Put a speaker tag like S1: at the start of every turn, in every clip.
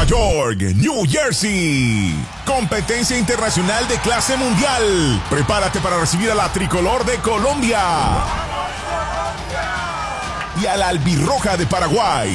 S1: York, New Jersey. Competencia internacional de clase mundial. Prepárate para recibir a la tricolor de Colombia y a la albirroja de Paraguay.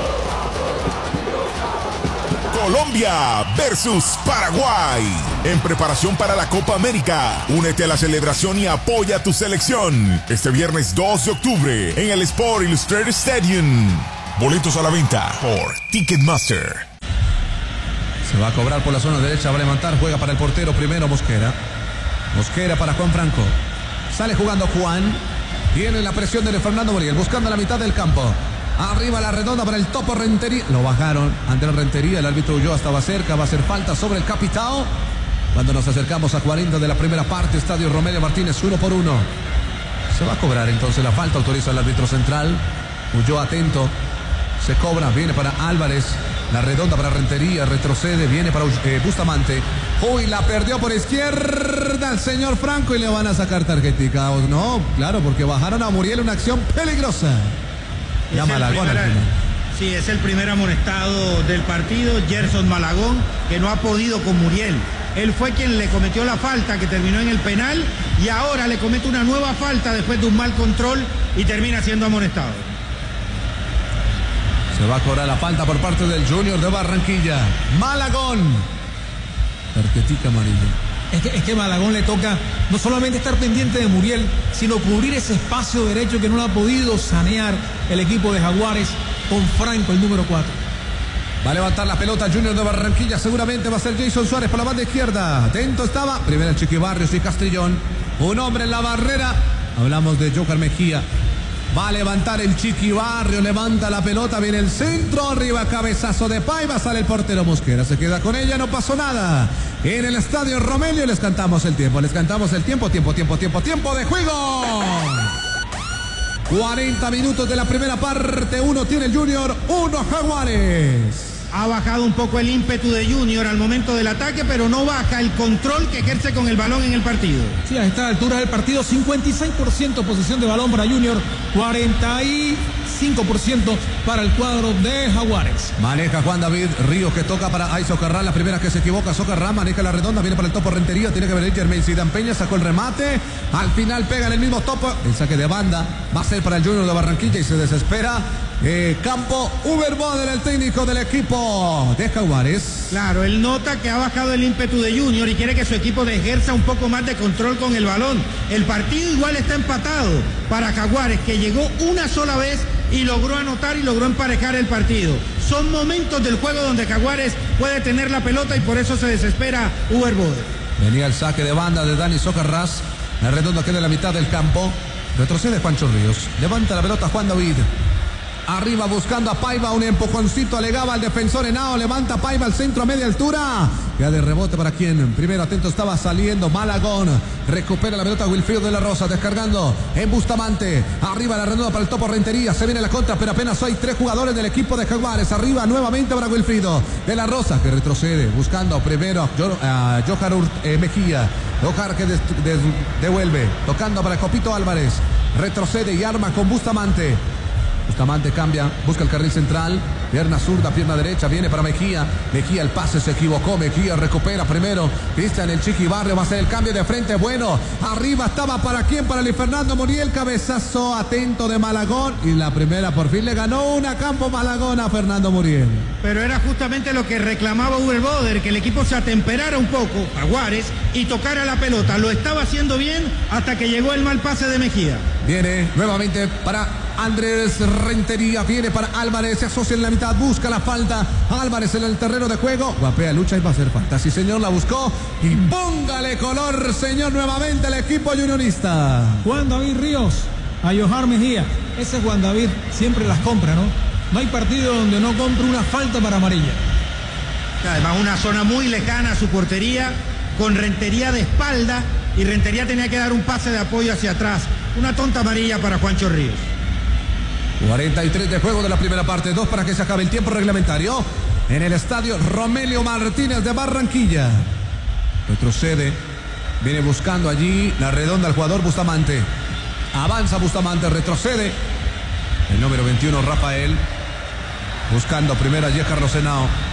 S1: Colombia versus Paraguay. En preparación para la Copa América. Únete a la celebración y apoya a tu selección. Este viernes 2 de octubre en el Sport Illustrated Stadium. Boletos a la venta por Ticketmaster.
S2: Se va a cobrar por la zona derecha, va a levantar, juega para el portero primero Mosquera. Mosquera para Juan Franco. Sale jugando Juan. Tiene la presión de Fernando Muriel, buscando la mitad del campo. Arriba la redonda para el Topo Rentería. Lo bajaron ante la Rentería. El árbitro Ulloa estaba cerca. Va a hacer falta sobre el capitán. Cuando nos acercamos a 40 de la primera parte, Estadio Romelio Martínez, 1-1. Se va a cobrar entonces la falta. Autoriza el árbitro central. Ulloa atento. Se cobra. Viene para Álvarez. La redonda para Rentería. Retrocede. Viene para Bustamante. Uy, la perdió por izquierda el señor Franco y le van a sacar tarjetica. No, claro, porque bajaron a Muriel, una acción peligrosa. Ya Malagón al final.
S3: Sí, es el primer amonestado del partido, Gerson Malagón, que no ha podido con Muriel. Él fue quien le cometió la falta que terminó en el penal y ahora le comete una nueva falta después de un mal control y termina siendo amonestado.
S2: Se va a cobrar la falta por parte del Junior de Barranquilla. Malagón. Tarjetica amarilla.
S4: Es que Malagón le toca no solamente estar pendiente de Muriel, sino cubrir ese espacio derecho que no lo ha podido sanear el equipo de Jaguares con Franco, el número 4.
S2: Va a levantar la pelota Junior de Barranquilla, seguramente va a ser Jason Suárez por la banda izquierda. Atento estaba, primero el Chiqui Barrios y Castrillón. Un hombre en la barrera, hablamos de Joker Mejía. Va a levantar el Chiqui Barrio, levanta la pelota, viene el centro, arriba cabezazo de Paiva, sale el portero Mosquera, se queda con ella, no pasó nada. En el Estadio Romelio les cantamos el tiempo, tiempo de juego. 40 minutos de la primera parte, 1 tiene el Junior, 1 Jaguares.
S3: Ha bajado un poco el ímpetu de Junior al momento del ataque, pero no baja el control que ejerce con el balón en el partido.
S4: Sí, a esta altura del partido, 56% posesión de balón para Junior, 45% para el cuadro de Jaguares.
S2: Maneja Juan David Ríos, que toca para Socarrá, la primera que se equivoca, Socarrá, maneja la redonda, viene para el Topo Rentería, tiene que venir Germain Zidane Peña, sacó el remate, al final pega en el mismo Topo, el saque de banda va a ser para el Junior de Barranquilla y se desespera. Campo Uber Boder, el técnico del equipo de Jaguares.
S3: Claro, él nota que ha bajado el ímpetu de Junior y quiere que su equipo ejerza un poco más de control con el balón. El partido igual está empatado para Jaguares, que llegó una sola vez y logró anotar y logró emparejar el partido. Son momentos del juego donde Jaguares puede tener la pelota y por eso se desespera Uber Boder.
S2: Venía el saque de banda de Dani Socarrás. La redonda queda en la mitad del campo. Retrocede Juancho Ríos. Levanta la pelota Juan David. Arriba buscando a Paiva, un empujoncito alegaba al defensor Henao, levanta Paiva al centro a media altura. Ya de rebote para quien primero atento estaba saliendo Malagón. Recupera la pelota Wilfrido de la Rosa, descargando en Bustamante. Arriba la redonda para el Topo Rentería, se viene la contra, pero apenas hay 3 jugadores del equipo de Jaguares. Arriba nuevamente para Wilfrido de la Rosa, que retrocede, buscando primero a Johar Mejía. Johar que devuelve, tocando para Copito Álvarez. Retrocede y arma con Bustamante. Bustamante cambia, busca el carril central, pierna zurda, pierna derecha, viene para Mejía. Mejía el pase, se equivocó, Mejía recupera primero, Cristian el Chiqui Barrio va a hacer el cambio de frente, bueno, arriba estaba para quién, para Luis Fernando Muriel, cabezazo atento de Malagón y la primera por fin le ganó una Campo Malagón a Fernando Muriel.
S3: Pero era justamente lo que reclamaba Uber Boder, que el equipo se atemperara un poco, Jaguares, y tocara la pelota, lo estaba haciendo bien hasta que llegó el mal pase de Mejía.
S2: Viene nuevamente para Andrés Rentería, viene para Álvarez, se asocia en la mitad, busca la falta, Álvarez en el terreno de juego, guapea, lucha y va a hacer falta, sí señor, la buscó y póngale color señor nuevamente el equipo juniorista.
S4: Juan David Ríos, a Johar Mejía, ese Juan David siempre las compra, ¿no? No hay partido donde no compre una falta para amarilla.
S3: Además una zona muy lejana a su portería, con Rentería de espalda y Rentería tenía que dar un pase de apoyo hacia atrás, una tonta amarilla para Juancho Ríos.
S2: 43 de juego de la primera parte, 2 para que se acabe el tiempo reglamentario en el Estadio Romelio Martínez de Barranquilla. Retrocede, viene buscando allí la redonda al jugador Bustamante. Avanza Bustamante, retrocede el número 21 Rafael, buscando primero allí a Carlos Henao.